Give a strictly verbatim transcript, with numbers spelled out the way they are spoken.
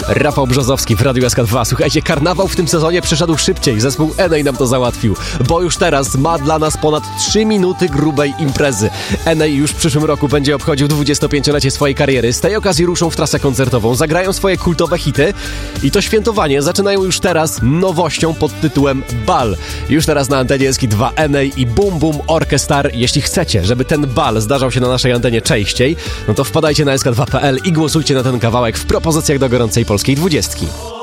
Rafał Brzozowski w Radiu S K dwa. Słuchajcie, karnawał w tym sezonie przyszedł szybciej. Zespół Enei nam to załatwił, bo już teraz ma dla nas ponad trzy minuty grubej imprezy. Enei już w przyszłym roku będzie obchodził dwudziestopięciolecie swojej kariery. Z tej okazji ruszą w trasę koncertową, zagrają swoje kultowe hity i to świętowanie zaczynają już teraz nowością pod tytułem Bal. Już teraz na antenie S K dwa Enei i Boom Boom Orchestar. Jeśli chcecie, żeby ten bal zdarzał się na naszej antenie częściej, no to wpadajcie na S K dwa kropka p l i głosujcie na ten kawałek w propozycjach do gorącej polskiej dwudziestki.